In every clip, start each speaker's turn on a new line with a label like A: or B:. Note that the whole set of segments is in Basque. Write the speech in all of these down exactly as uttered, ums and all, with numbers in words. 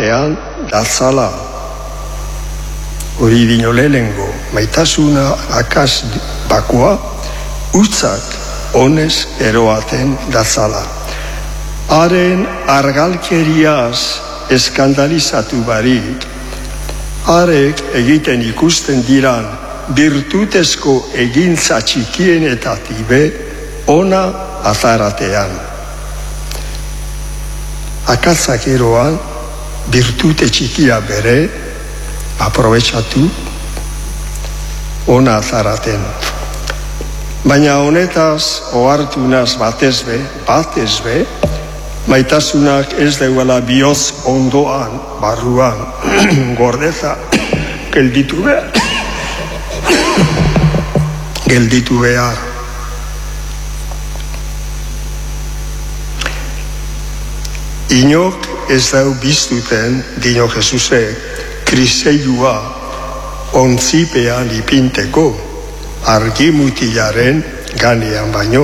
A: batean datzala. Hori dino lehengo, maitasuna akas bakoa, utzak honez eroaten datzala. Haren argalkeriaz eskandalizatu barik, harek egiten ikusten diran birtutezko egintza txikienetatik be ona azaratean. Akatzak eroan birtute txikia bere aprobetsatu ona azaraten. Baina honetaz ohartunaz batezbe, batezbe, maitasunak ez deuela bihotz ondoan, barruan, gordeza, gelditu behar. gelditu behar. Inok ez dau biztuten, dino Jesusek, kriseilua ontzipean ipinteko, argimutilaren ganean baino.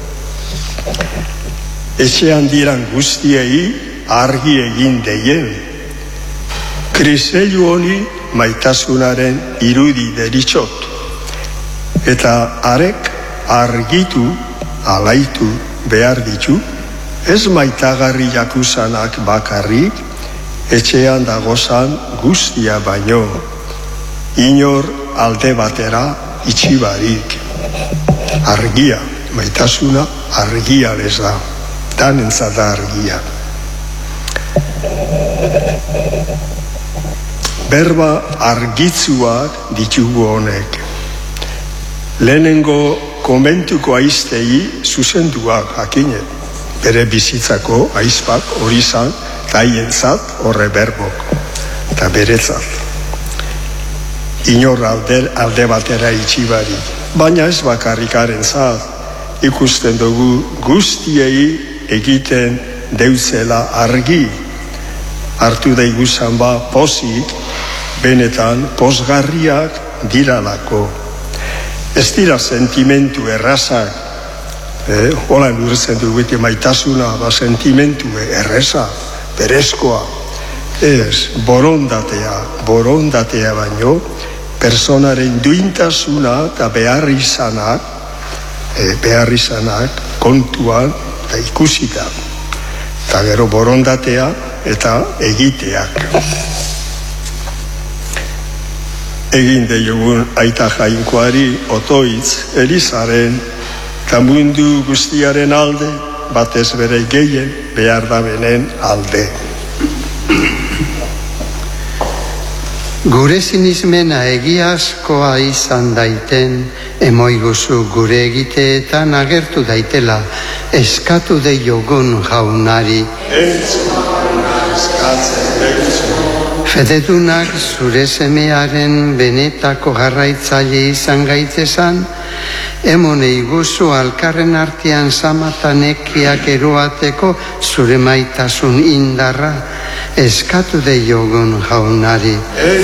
A: Etxean diran guztiei argi egin deien. Kriseilu honi maitasunaren irudi deritxot. Eta arek argitu, alaitu behar ditu, ez maitagarri jakusanak bakarrik, etxean dagozan guztia baino. Inor alde batera itxibarik. Argia, maitasuna argia lez da. Danentzat da argia. Berba argitzuak ditugu honek. Lehenengo komentuko aiztei zuzenduak hakine. Bere bizitzako aizpak hori zan, taientzat horre berbok. Eta beretzat. Inor alde, alde batera itxibari. Baina ez bakarrikaren zat. Ikusten dugu guztiei egiten deutzela argi. Hartu daiguzan ba pozik, benetan pozgarriak diralako. Ez dira sentimentu errazak, eh, hola lurzen dugu maitasuna da sentimentu erreza, berezkoa. Ez, borondatea, borondatea baino, personaren duintasuna eta behar izanak, e, behar izanak kontuan eta ikusita. Eta gero borondatea eta egiteak. Egin deiogun aita jainkoari otoitz Elizaren eta mundu guztiaren alde, batez bere gehien behar da benen alde.
B: Gure sinismena egiazkoa izan daiten, emoiguzu gure egiteetan agertu daitela, eskatu deiogun jaunari. Fedetunak zure semearen benetako jarraitzaile izan gaitezan, emonei guzu alkarren artean zamatanekiak eroateko zure maitasun indarra, eskatu deiogun jaunari.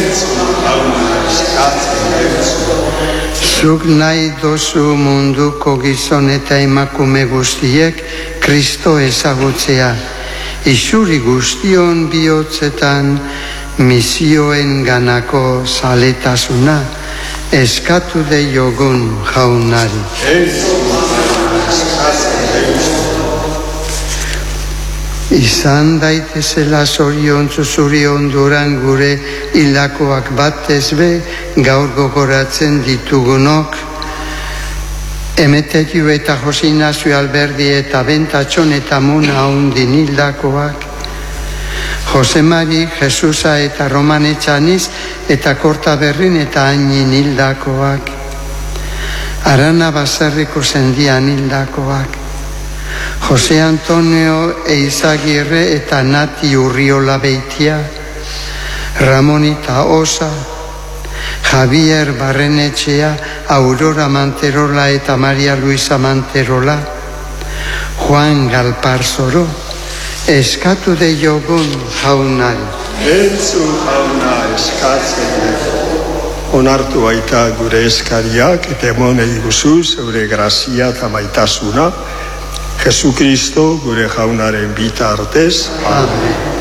B: Zuk nahi dozu munduko gizon eta emakume guztiek Kristo ezagutzea, isuri guztion bihotzetan misioen ganako zaletasuna, eskatu deiogun jaunari. Izan daitezela zoriontzu zuri onduran gure hilakoak batez be gaur gogoratzen ditugunok, Emeterio eta Jose Ignacio Alberdi eta Bentatxon eta Muna Hundin hildakoak, Jose Mari, Jesusa eta Roman Etxaniz eta Kortaberrin eta Ainin hildakoak, Arana Baserriko Sendian hildakoak, Jose Antonio Eizagirre eta Nati Urriola Beitia, Ramonita Osa, Javier Barrenetxea, Aurora Manterola eta Maria Luisa Manterola, Juan Galparzoro, eskatu deiogun jaunari.
A: Entzun jauna eskatzen dugu. Onartu baita gure eskariak eta emonei guzu zeure grazia eta maitasuna, Jesu Kristo gure jaunaren bitartez. Amen.